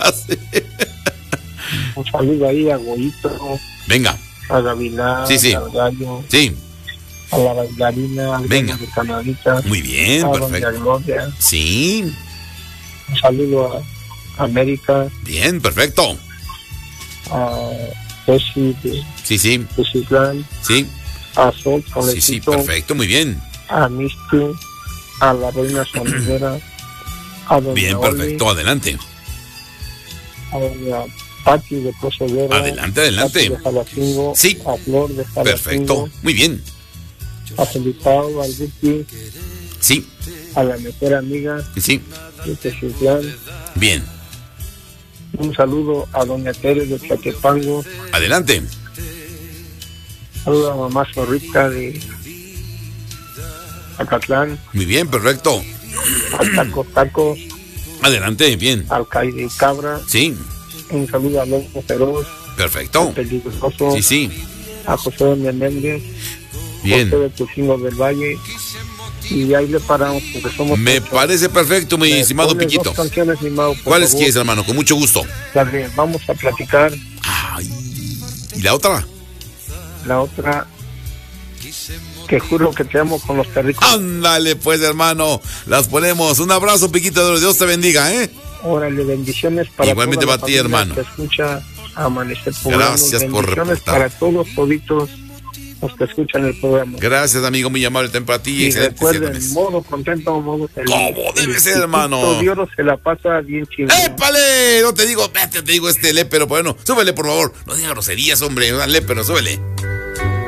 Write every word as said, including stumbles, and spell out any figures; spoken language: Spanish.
pase. Un saludo ahí a Goyito. Venga. A Gavilán. Sí, sí. Al Gallo. Sí. A la bailarina. Al Venga. de Canadita. Muy bien, a perfecto. Doña Gloria. Sí. Un saludo a América. Bien, perfecto. A Ceci de Sí, sí. Cucitlán. Sí. A Sol, Sí, sí, perfecto, muy bien. A Misty. A la Reina Sonidera. A Doña Bien, Oli, perfecto, adelante. A Doña Pati de Procedera. Adelante, adelante. Pati de Jalacingo. Sí. A Flor de Jalacingo. Perfecto, muy bien. A Felipao, al Vicky. Sí. A la mejor amiga. Sí. De Teziutlán. Bien. Un saludo a Doña Tere de Tlaquepango. Adelante. Saludo a mamá Zorrita de Acatlán. Muy bien, perfecto. Al Taco Taco. Adelante, bien. Al Cai de Cabra. Sí. Un saludo a Loco Feroz. Perfecto. Al Peligroso. Sí, sí. A José de Méndez. Bien. José de Tucingo del Valle. Y ahí le paramos porque somos. Me ocho. parece perfecto, mi Eh, estimado ponle Piquito. dos canciones, mi Mau, por ¿Cuáles favor. quieres, hermano? Con mucho gusto. La de Vamos a Platicar. Ay. ¿Y la otra? La otra, que juro que te amo con los perritos. Ándale, pues, hermano. Las ponemos. Un abrazo, Piquito. Dios te bendiga, ¿eh? Órale, bendiciones para Igualmente toda la para ti, familia hermano. que escucha Amanecer Programa. Gracias por Bendiciones reportar. para todos toditos los que escuchan el programa. Gracias, amigo, muy amable. Ten para ti. Y Excelente recuerden, viernes. modo contento, modo feliz. Como debe El ser, hermano. Chiquito de Oro se la pasa bien chingón. ¡Épale! No te digo, vete, te digo este lépero, pero bueno, súbele, por favor. No digas groserías, hombre. Lépero, súbele.